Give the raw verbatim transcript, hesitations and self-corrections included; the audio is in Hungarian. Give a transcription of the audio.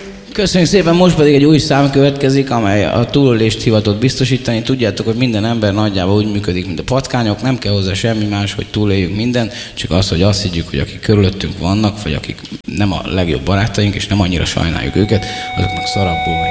Köszönjük szépen, most pedig egy új szám következik, amely a túlélést hivatott biztosítani. Tudjátok, hogy minden ember nagyjából úgy működik, mint a patkányok, nem kell hozzá semmi más, hogy túléljünk mindent, csak az, hogy azt higgyük, hogy akik körülöttünk vannak, vagy akik nem a legjobb barátaink, és nem annyira sajnáljuk őket, azoknak szarabbul megy.